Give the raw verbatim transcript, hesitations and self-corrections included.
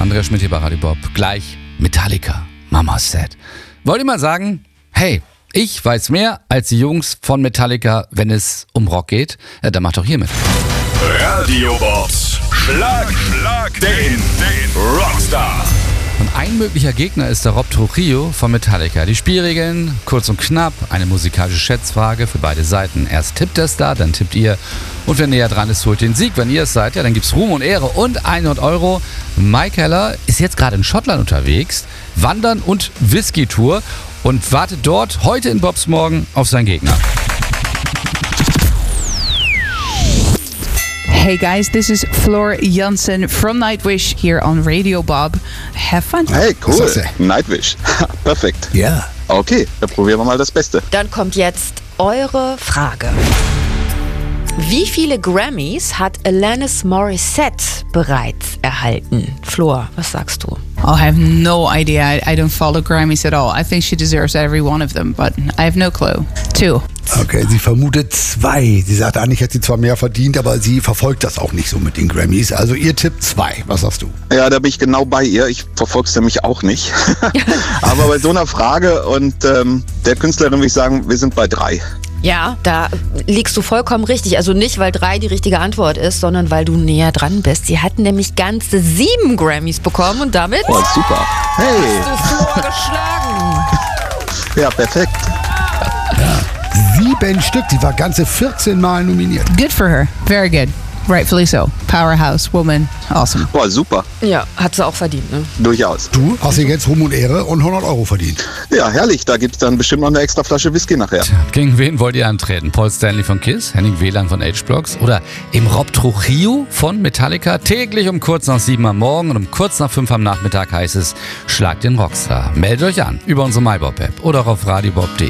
Andreas Schmidt hier bei Radio Bob. Gleich Metallica, Mama Said. Wollt ihr mal sagen, hey, ich weiß mehr als die Jungs von Metallica, wenn es um Rock geht? Ja, dann macht doch hier mit. Radio Bob. Schlag, Schlag den, den Rockstar. Und ein möglicher Gegner ist der Rob Trujillo von Metallica. Die Spielregeln, kurz und knapp, eine musikalische Schätzfrage für beide Seiten. Erst tippt der Star, dann tippt ihr. Und wer näher dran ist, holt den Sieg. Wenn ihr es seid, ja, dann gibt's Ruhm und Ehre und hundert Euro. Mike Heller ist jetzt gerade in Schottland unterwegs, Wandern und Whisky-Tour und wartet dort heute in Bobs Morgen auf seinen Gegner. Hey guys, this is Floor Jansen from Nightwish here on Radio Bob. Have fun. Hey, cool. Nightwish. Perfekt. Ja. Okay, dann probieren wir mal das Beste. Dann kommt jetzt eure Frage. Wie viele Grammys hat Alanis Morissette bereits erhalten? Flor, was sagst du? I have no idea. I, I don't follow Grammys at all. I think she deserves every one of them, but I have no clue. Two. Okay, sie vermutet zwei. Sie sagt, eigentlich hätte sie zwar mehr verdient, aber sie verfolgt das auch nicht so mit den Grammys. Also ihr Tipp zwei. Was sagst du? Ja, da bin ich genau bei ihr. Ich verfolge es nämlich auch nicht. Aber bei so einer Frage und ähm, der Künstlerin würde ich sagen, wir sind bei drei. Ja, da liegst du vollkommen richtig. Also nicht, weil drei die richtige Antwort ist, sondern weil du näher dran bist. Sie hatten nämlich ganze sieben Grammys bekommen und damit Oh, super. Hey. hast du Flor geschlagen. Ja, perfekt. Sieben Stück. Sie war ganze vierzehn Mal nominiert. Good for her. Very good. Rightfully so. Powerhouse, woman. Awesome. Boah, super. Ja, hat sie auch verdient, ne? Durchaus. Du hast hier jetzt Ruhm und Ehre und hundert Euro verdient. Ja, herrlich. Da gibt es dann bestimmt noch eine extra Flasche Whisky nachher. Gegen wen wollt ihr antreten? Paul Stanley von Kiss, Henning Wieland von H-Blocks oder im Rob Trujillo von Metallica? Täglich um kurz nach sieben am Morgen und um kurz nach fünf am Nachmittag heißt es, schlagt den Rockstar. Meldet euch an über unsere MyBob-App oder auf radiobob punkt de.